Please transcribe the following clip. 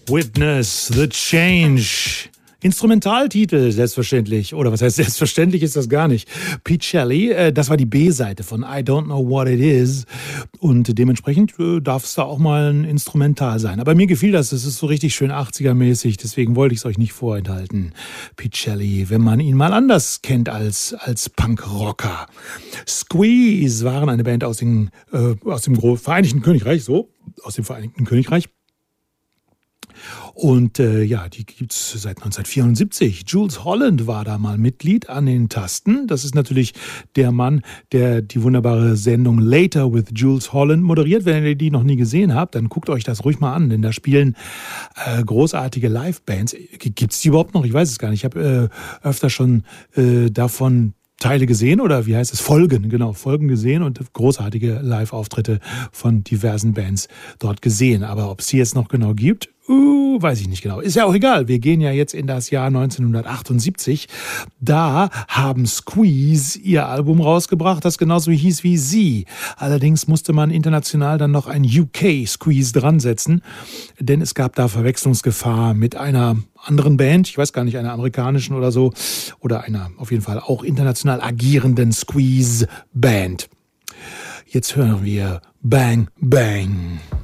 Witness the Change. Instrumentaltitel, selbstverständlich. Oder was heißt selbstverständlich, ist das gar nicht. Pete Shelley, das war die B-Seite von I Don't Know What It Is. Und dementsprechend darf es da auch mal ein Instrumental sein. Aber mir gefiel das, es ist so richtig schön 80er-mäßig, deswegen wollte ich es euch nicht vorenthalten. Pete Shelley, wenn man ihn mal anders kennt als Punk-Rocker. Squeeze waren eine Band aus dem Vereinigten Königreich, aus dem Vereinigten Königreich. Und die gibt's seit 1974. Jools Holland war da mal Mitglied an den Tasten. Das ist natürlich der Mann, der die wunderbare Sendung Later with Jools Holland moderiert. Wenn ihr die noch nie gesehen habt, dann guckt euch das ruhig mal an, denn da spielen großartige Live-Bands. Gibt's die überhaupt noch? Ich weiß es gar nicht. Ich habe öfter schon davon Teile gesehen oder wie heißt es? Folgen gesehen und großartige Live-Auftritte von diversen Bands dort gesehen. Aber ob es sie jetzt noch genau gibt, weiß ich nicht genau. Ist ja auch egal. Wir gehen ja jetzt in das Jahr 1978. Da haben Squeeze ihr Album rausgebracht, das genauso hieß wie sie. Allerdings musste man international dann noch ein UK Squeeze dran setzen, denn es gab da Verwechslungsgefahr mit einer anderen Band, ich weiß gar nicht, einer amerikanischen oder so, oder einer auf jeden Fall auch international agierenden Squeeze-Band. Jetzt hören wir Bang Bang.